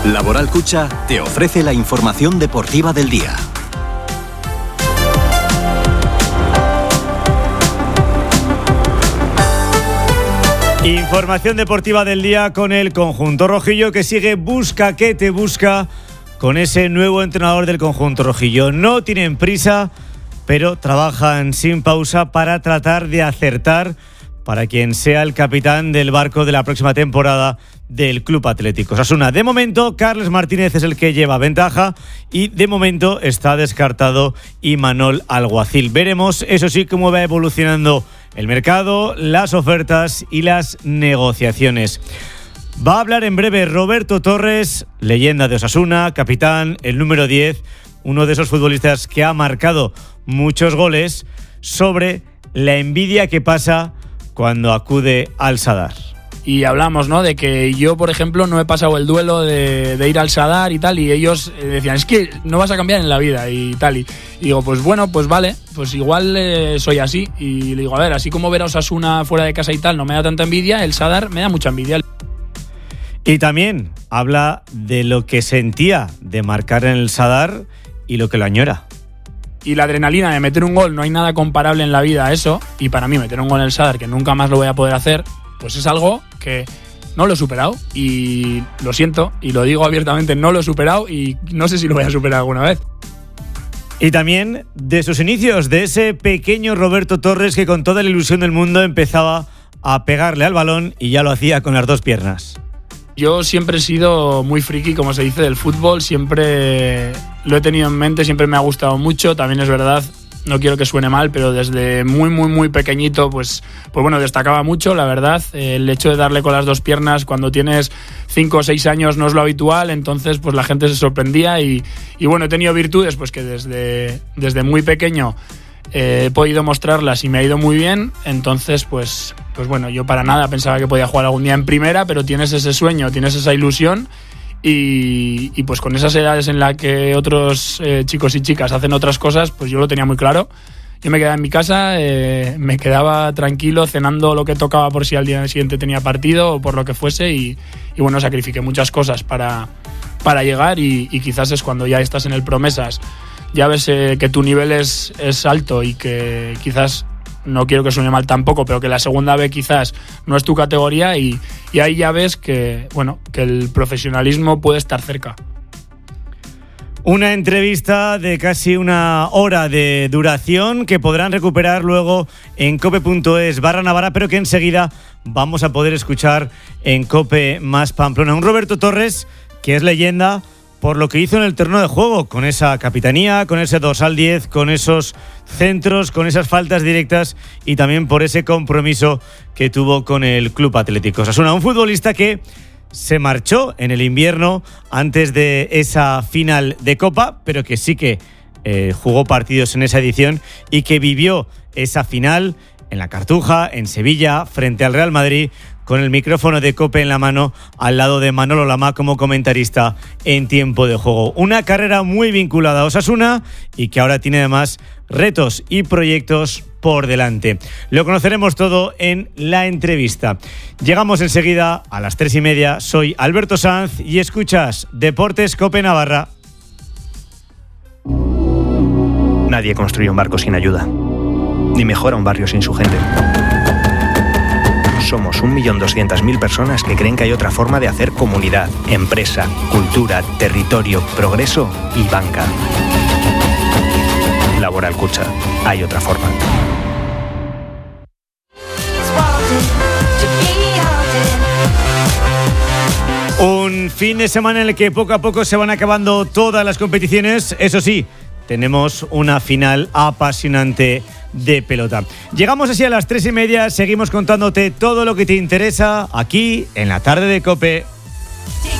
Laboral Cucha te ofrece la información deportiva del día. Información deportiva del día con el conjunto rojillo que sigue busca que te busca con ese nuevo entrenador del conjunto rojillo. No tienen prisa, pero trabajan sin pausa para tratar de acertar para quien sea el capitán del barco de la próxima temporada del Club Atlético Osasuna. De momento, Carles Martínez es el que lleva ventaja y de momento está descartado Imanol Alguacil. Veremos, eso sí, cómo va evolucionando el mercado, las ofertas y las negociaciones. Va a hablar en breve Roberto Torres, leyenda de Osasuna, capitán, el número 10, uno de esos futbolistas que ha marcado muchos goles, sobre la envidia que pasa cuando acude al Sadar. Y hablamos, ¿no?, de que yo, por ejemplo, no he pasado el duelo de ir al Sadar y tal, y ellos decían, es que no vas a cambiar en la vida y tal. Y digo, pues bueno, pues vale, pues igual soy así. Y le digo, a ver, así como ver a Osasuna fuera de casa y tal no me da tanta envidia, el Sadar me da mucha envidia. Y también habla de lo que sentía de marcar en el Sadar y lo que lo añora. Y la adrenalina de meter un gol, no hay nada comparable en la vida a eso. Y para mí meter un gol en el Sadar, que nunca más lo voy a poder hacer, pues es algo que no lo he superado. Y lo siento, y lo digo abiertamente, no lo he superado y no sé si lo voy a superar alguna vez. Y también de sus inicios, de ese pequeño Roberto Torres que con toda la ilusión del mundo empezaba a pegarle al balón y ya lo hacía con las dos piernas. Yo siempre he sido muy friki, como se dice, del fútbol, siempre lo he tenido en mente, siempre me ha gustado mucho. También es verdad, no quiero que suene mal, pero desde muy pequeñito, pues bueno, destacaba mucho, la verdad. El hecho de darle con las dos piernas cuando tienes 5 o 6 años no es lo habitual, entonces pues la gente se sorprendía y bueno, he tenido virtudes pues que desde muy pequeño he podido mostrarlas y me ha ido muy bien. Entonces pues bueno, yo para nada pensaba que podía jugar algún día en primera, pero tienes ese sueño, tienes esa ilusión y pues con esas edades en las que otros chicos y chicas hacen otras cosas, pues yo lo tenía muy claro. Yo me quedaba en mi casa, me quedaba tranquilo cenando lo que tocaba por si al día siguiente tenía partido o por lo que fuese y bueno, sacrifiqué muchas cosas para llegar y quizás es cuando ya estás en el Promesas, ya ves que tu nivel es alto y que quizás, no quiero que suene mal tampoco, pero que la segunda B quizás no es tu categoría y ahí ya ves que, bueno, que el profesionalismo puede estar cerca. Una entrevista de casi una hora de duración que podrán recuperar luego en cope.es/Navarra, pero que enseguida vamos a poder escuchar en Cope más Pamplona. Un Roberto Torres que es leyenda por lo que hizo en el terreno de juego, con esa capitanía, con ese dorsal 10, con esos centros, con esas faltas directas y también por ese compromiso que tuvo con el Club Atlético Osasuna. Un futbolista que se marchó en el invierno antes de esa final de Copa, pero que sí que jugó partidos en esa edición y que vivió esa final en la Cartuja, en Sevilla, frente al Real Madrid, con el micrófono de COPE en la mano al lado de Manolo Lama como comentarista en tiempo de juego. Una carrera muy vinculada a Osasuna y que ahora tiene además retos y proyectos por delante. Lo conoceremos todo en la entrevista. Llegamos enseguida a las 3:30. Soy Alberto Sanz y escuchas Deportes COPE Navarra. Nadie construye un barco sin ayuda, ni mejora un barrio sin su gente. Somos 1.200.000 personas que creen que hay otra forma de hacer comunidad, empresa, cultura, territorio, progreso y banca. Laboral Cucha. Hay otra forma. Un fin de semana en el que poco a poco se van acabando todas las competiciones. Eso sí, tenemos una final apasionante de pelota. Llegamos así a las 3:30, seguimos contándote todo lo que te interesa aquí en la tarde de COPE.